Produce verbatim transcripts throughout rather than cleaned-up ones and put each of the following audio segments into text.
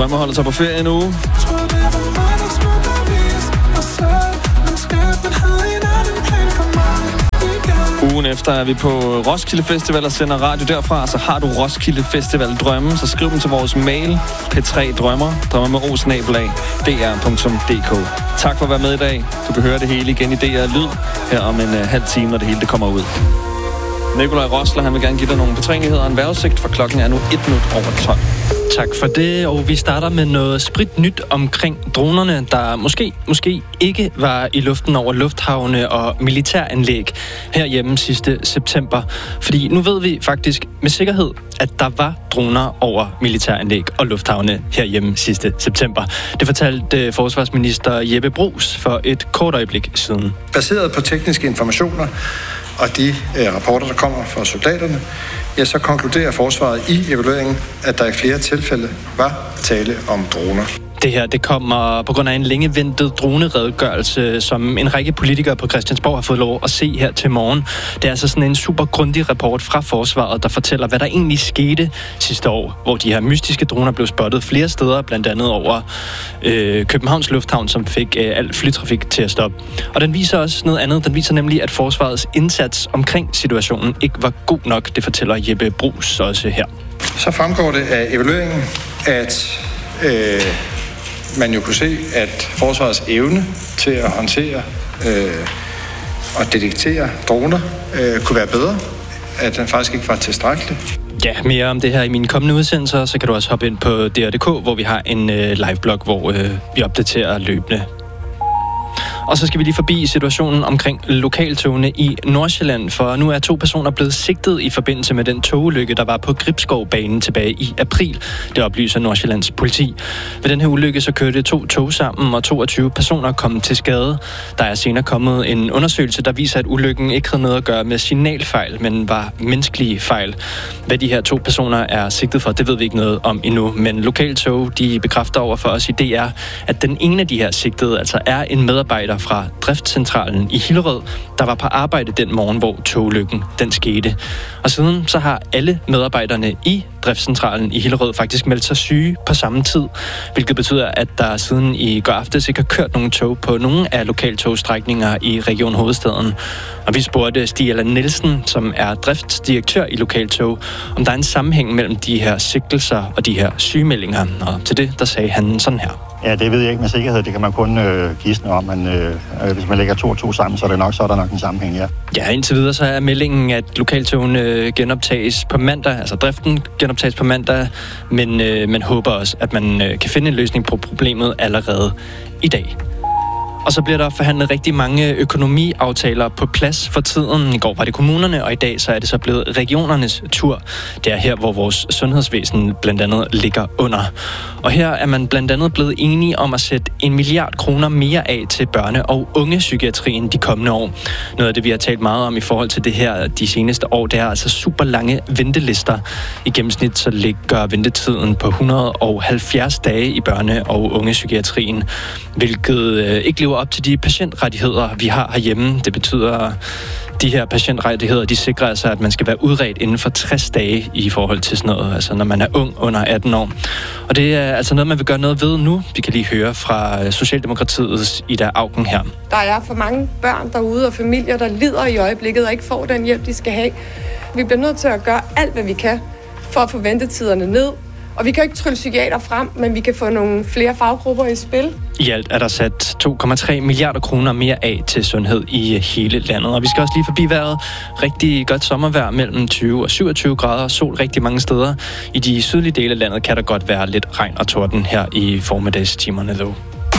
Drømmer holder sig på ferie nu. Ugen efter er vi på Roskilde Festival og sender radio derfra, så har du Roskilde Festival drømme, så skriv dem til vores mail p tre drømmer, drømmer med o snabel-a d r punktum d k. Tak for at være med i dag. Du kan høre det hele igen i D R Lyd her om en uh, halv time, når det hele det kommer ud. Nikolaj Rosler, han vil gerne give dig nogle betrængeligheder og en vejrudsigt, for klokken er nu et minut over tolv. Tak for det, og vi starter med noget sprit nyt omkring dronerne, der måske, måske ikke var i luften over lufthavne og militæranlæg herhjemme sidste september. Fordi nu ved vi faktisk med sikkerhed, at der var droner over militæranlæg og lufthavne herhjemme sidste september. Det fortalte forsvarsminister Jeppe Bruus for et kort øjeblik siden. Baseret på tekniske informationer og de øh, rapporter, der kommer fra soldaterne, ja, så konkluderer forsvaret i evalueringen, at der i flere tilfælde var tale om droner. Det her, det kommer på grund af en længe ventet droneredegørelse, som en række politikere på Christiansborg har fået lov at se her til morgen. Det er altså sådan en super grundig rapport fra forsvaret, der fortæller, hvad der egentlig skete sidste år, hvor de her mystiske droner blev spottet flere steder, blandt andet over øh, Københavns Lufthavn, som fik øh, al flytrafik til at stoppe. Og den viser også noget andet. Den viser nemlig, at forsvarets indsats omkring situationen ikke var god nok. Det fortæller Jeppe Bruus også her. Så fremgår det af evalueringen, at øh, man jo kunne se, at forsvarets evne til at håndtere øh, og detektere droner øh, kunne være bedre, at den faktisk ikke var tilstrækkelig. Ja, mere om det her i mine kommende udsendelser, så kan du også hoppe ind på D R punktum d k, hvor vi har en øh, live-blog, hvor øh, vi opdaterer løbende. Og så skal vi lige forbi situationen omkring lokaltogene i Nordsjælland, for nu er to personer blevet sigtet i forbindelse med den togulykke, der var på Gribskovbanen tilbage i april. Det oplyser Nordsjællands politi. Ved den her ulykke så kørte to tog sammen, og toogtyve personer kom til skade. Der er senere kommet en undersøgelse, der viser, at ulykken ikke havde noget at gøre med signalfejl, men var menneskelige fejl. Hvad de her to personer er sigtet for, det ved vi ikke noget om endnu, men lokaltog, de bekræfter over for os i D R, at den ene af de her sigtede altså er en medarbejder fra driftscentralen i Hillerød, der var på arbejde den morgen, hvor togulykken den skete. Og siden så har alle medarbejderne i driftscentralen i Hillerød faktisk meldt sig syge på samme tid, hvilket betyder, at der siden i går aftes ikke har kørt nogen tog på nogle af lokaltogstrækninger i Region Hovedstaden. Og vi spurgte Stig Allan Nielsen, som er driftsdirektør i lokaltog, om der er en sammenhæng mellem de her sigtelser og de her sygemeldinger. Og til det, der sagde han sådan her. Ja, det ved jeg ikke med sikkerhed. Det kan man kun øh, gisne om, men øh, hvis man lægger to og to sammen, så er, det nok, så er der nok en sammenhæng, ja. Ja, indtil videre så er meldingen, at lokaltogene genoptages på mandag, altså driften genoptages på mandag, men øh, man håber også, at man øh, kan finde en løsning på problemet allerede i dag. Og så bliver der forhandlet rigtig mange økonomiaftaler på plads for tiden. I går var det kommunerne, og i dag så er det så blevet regionernes tur. Det er her, hvor vores sundhedsvæsen blandt andet ligger under. Og her er man blandt andet blevet enige om at sætte en milliard kroner mere af til børne- og ungepsykiatrien de kommende år. Noget af det, vi har talt meget om i forhold til det her de seneste år, det er altså super lange ventelister. I gennemsnit så ligger ventetiden på et hundrede og halvfjerds dage i børne- og ungepsykiatrien, hvilket øh, ikke lever op til de patientrettigheder, vi har herhjemme. Det betyder, de her patientrettigheder, de sikrer altså, at man skal være udredt inden for tres dage i forhold til sådan noget, altså når man er ung under atten år. Og det er altså noget, man vil gøre noget ved nu. Vi kan lige høre fra Socialdemokratiets Ida Auken her. Der er for mange børn derude og familier, der lider i øjeblikket og ikke får den hjælp, de skal have. Vi bliver nødt til at gøre alt, hvad vi kan for at få ventetiderne ned. Og vi kan ikke trylle psykiater frem, men vi kan få nogle flere faggrupper i spil. I alt er der sat to komma tre milliarder kroner mere af til sundhed i hele landet. Og vi skal også lige forbi vejret. Rigtig godt sommervejr mellem tyve og syvogtyve grader. Sol rigtig mange steder. I de sydlige dele af landet kan der godt være lidt regn og torden her i formiddagstimerne dog.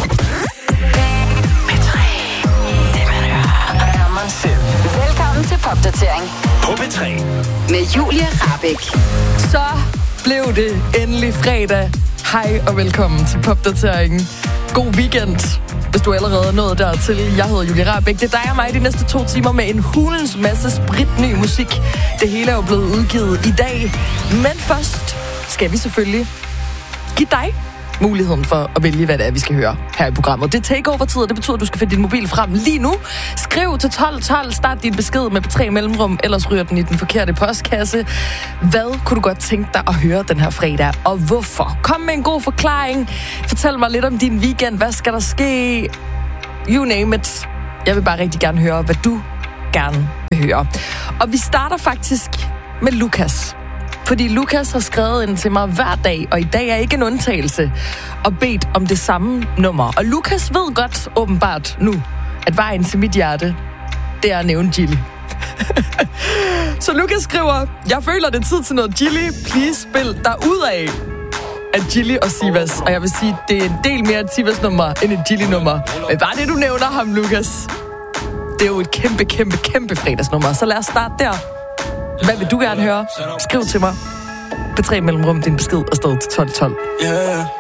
Velkommen til Popdatering på P tre med Julie Rahbek. Så blev det endelig fredag. Hej og velkommen til Popdateringen. God weekend, hvis du allerede er nået dertil. Jeg hedder Julie Rahbek. Det er dig og mig de næste to timer med en hulens masse spritny musik. Det hele er jo blevet udgivet i dag. Men først skal vi selvfølgelig give dig muligheden for at vælge, hvad det er, vi skal høre her i programmet. Det er takeover-tid, og det betyder, at du skal finde din mobil frem lige nu. Skriv til tolv tolv, start din besked med tre mellemrum, ellers ryger den i den forkerte postkasse. Hvad kunne du godt tænke dig at høre den her fredag, og hvorfor? Kom med en god forklaring. Fortæl mig lidt om din weekend. Hvad skal der ske? You name it. Jeg vil bare rigtig gerne høre, hvad du gerne vil høre. Og vi starter faktisk med Lukas. Fordi Lukas har skrevet ind til mig hver dag, og i dag er ikke en undtagelse, og bedt om det samme nummer. Og Lukas ved godt, åbenbart nu, at vejen til mit hjerte, det er at nævne Gilly. Så Lukas skriver, jeg føler, det er tid til noget Gilly. Please spil derudad af Gilly og Sivas. Og jeg vil sige, det er en del mere et Sivas-nummer end et Gilly-nummer. Men bare det, du nævner ham, Lukas, det er jo et kæmpe, kæmpe, kæmpe fredagsnummer. Så lad os starte der. Hvad vil du gerne høre? Skriv til mig. P tre mellemrum din besked afsted til tolv tolv. Yeah.